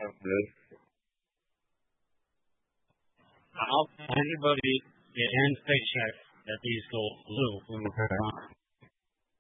good. How anybody get in paycheck that these go blue when we're on?